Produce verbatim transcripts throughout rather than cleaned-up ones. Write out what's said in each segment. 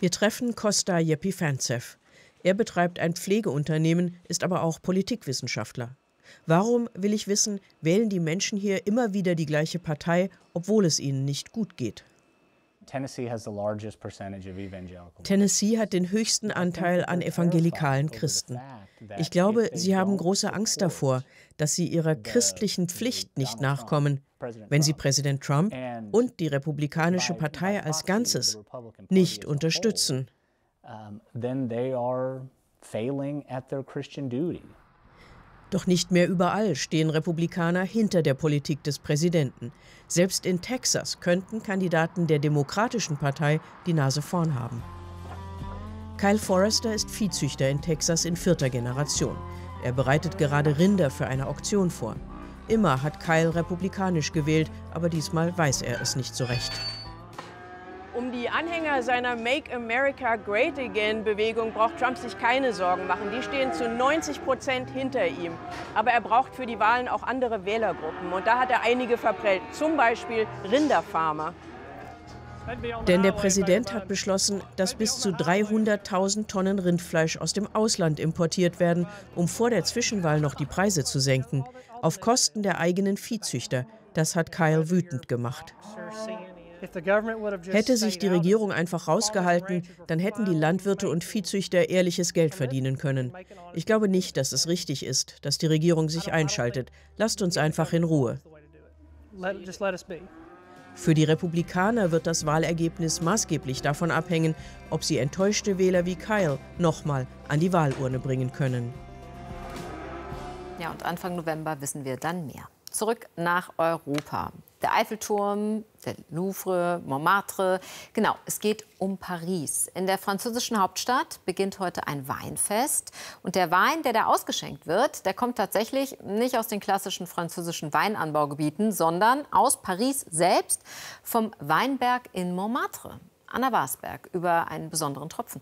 Wir treffen Costa Yepifantsev. Er betreibt ein Pflegeunternehmen, ist aber auch Politikwissenschaftler. Warum, will ich wissen, wählen die Menschen hier immer wieder die gleiche Partei, obwohl es ihnen nicht gut geht? Tennessee hat den höchsten Anteil an evangelikalen Christen. Ich glaube, sie haben große Angst davor, dass sie ihrer christlichen Pflicht nicht nachkommen, wenn sie Präsident Trump und die Republikanische Partei als Ganzes nicht unterstützen. Doch nicht mehr überall stehen Republikaner hinter der Politik des Präsidenten. Selbst in Texas könnten Kandidaten der Demokratischen Partei die Nase vorn haben. Kyle Forrester ist Viehzüchter in Texas in vierter Generation. Er bereitet gerade Rinder für eine Auktion vor. Immer hat Kyle republikanisch gewählt, aber diesmal weiß er es nicht so recht. Um die Anhänger seiner Make America Great Again-Bewegung braucht Trump sich keine Sorgen machen. Die stehen zu neunzig Prozent hinter ihm. Aber er braucht für die Wahlen auch andere Wählergruppen. Und da hat er einige verprellt, zum Beispiel Rinderfarmer. Denn der Präsident hat beschlossen, dass bis zu dreihunderttausend Tonnen Rindfleisch aus dem Ausland importiert werden, um vor der Zwischenwahl noch die Preise zu senken. Auf Kosten der eigenen Viehzüchter. Das hat Kyle wütend gemacht. Hätte sich die Regierung einfach rausgehalten, dann hätten die Landwirte und Viehzüchter ehrliches Geld verdienen können. Ich glaube nicht, dass es richtig ist, dass die Regierung sich einschaltet. Lasst uns einfach in Ruhe. Für die Republikaner wird das Wahlergebnis maßgeblich davon abhängen, ob sie enttäuschte Wähler wie Kyle nochmal an die Wahlurne bringen können. Ja, und Anfang November wissen wir dann mehr. Zurück nach Europa. Der Eiffelturm, der Louvre, Montmartre. Genau, es geht um Paris. In der französischen Hauptstadt beginnt heute ein Weinfest. Und der Wein, der da ausgeschenkt wird, der kommt tatsächlich nicht aus den klassischen französischen Weinanbaugebieten, sondern aus Paris selbst, vom Weinberg in Montmartre. Anna Wasberg über einen besonderen Tropfen.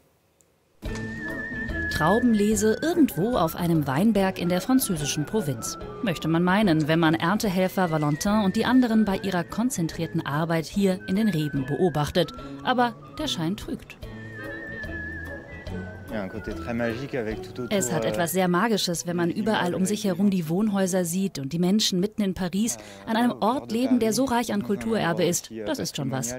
Traubenlese irgendwo auf einem Weinberg in der französischen Provinz. Möchte man meinen, wenn man Erntehelfer Valentin und die anderen bei ihrer konzentrierten Arbeit hier in den Reben beobachtet. Aber der Schein trügt. Es hat etwas sehr Magisches, wenn man überall um sich herum die Wohnhäuser sieht und die Menschen mitten in Paris an einem Ort leben, der so reich an Kulturerbe ist. Das ist schon was.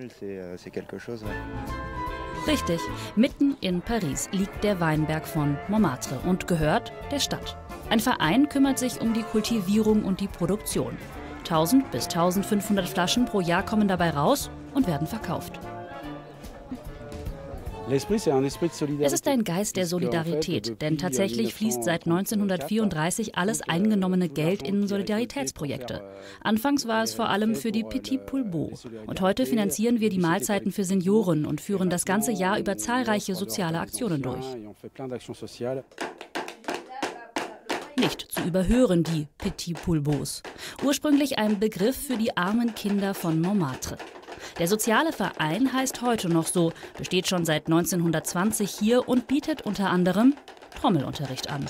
Richtig, mitten in Paris liegt der Weinberg von Montmartre und gehört der Stadt. Ein Verein kümmert sich um die Kultivierung und die Produktion. tausend bis eintausendfünfhundert Flaschen pro Jahr kommen dabei raus und werden verkauft. Es ist ein Geist der Solidarität, denn tatsächlich fließt seit neunzehnhundertvierunddreißig alles eingenommene Geld in Solidaritätsprojekte. Anfangs war es vor allem für die Petit Poulbeau. Und heute finanzieren wir die Mahlzeiten für Senioren und führen das ganze Jahr über zahlreiche soziale Aktionen durch. Nicht zu überhören, die Petit Poulbeaus. Ursprünglich ein Begriff für die armen Kinder von Montmartre. Der soziale Verein heißt heute noch so, besteht schon seit neunzehnhundertzwanzig hier und bietet unter anderem Trommelunterricht an.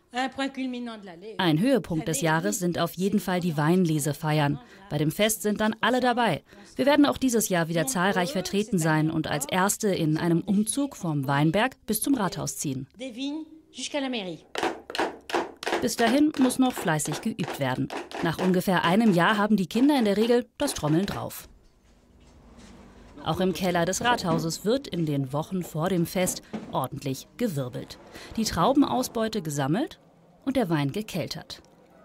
Ein Höhepunkt des Jahres sind auf jeden Fall die Weinlesefeiern. Bei dem Fest sind dann alle dabei. Wir werden auch dieses Jahr wieder zahlreich vertreten sein und als Erste in einem Umzug vom Weinberg bis zum Rathaus ziehen. Bis dahin muss noch fleißig geübt werden. Nach ungefähr einem Jahr haben die Kinder in der Regel das Trommeln drauf. Auch im Keller des Rathauses wird in den Wochen vor dem Fest ordentlich gewirbelt. Die Traubenausbeute gesammelt und der Wein gekeltert.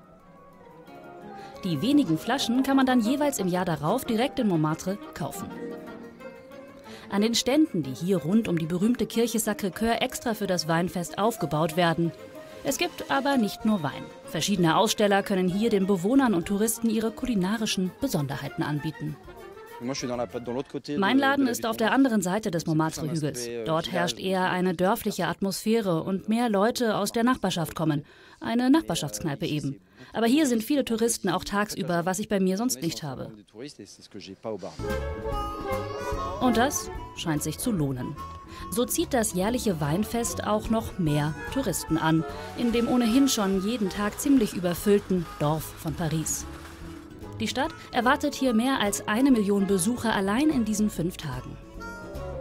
Die wenigen Flaschen kann man dann jeweils im Jahr darauf direkt in Montmartre kaufen. An den Ständen, die hier rund um die berühmte Kirche Sacré-Cœur extra für das Weinfest aufgebaut werden. Es gibt aber nicht nur Wein. Verschiedene Aussteller können hier den Bewohnern und Touristen ihre kulinarischen Besonderheiten anbieten. Mein Laden ist auf der anderen Seite des Montmartre-Hügels. Dort herrscht eher eine dörfliche Atmosphäre und mehr Leute aus der Nachbarschaft kommen. Eine Nachbarschaftskneipe eben. Aber hier sind viele Touristen auch tagsüber, was ich bei mir sonst nicht habe. Und das scheint sich zu lohnen. So zieht das jährliche Weinfest auch noch mehr Touristen an, in dem ohnehin schon jeden Tag ziemlich überfüllten Dorf von Paris. Die Stadt erwartet hier mehr als eine Million Besucher allein in diesen fünf Tagen.